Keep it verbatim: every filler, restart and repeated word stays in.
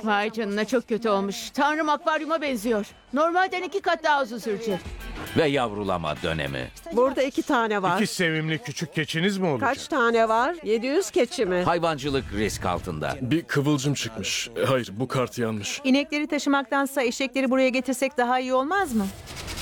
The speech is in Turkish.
Vay canına, çok kötü olmuş. Tanrım, akvaryuma benziyor. Normalden iki kat daha uzun sürecek. Ve yavrulama dönemi. Burada iki tane var. İki sevimli küçük keçiniz mi olacak? Kaç tane var? yedi yüz keçi mi? Hayvancılık risk altında. Bir kıvılcım çıkmış. Hayır, bu kart yanmış. İnekleri taşımaktansa eşekleri buraya getirsek daha iyi olmaz mı?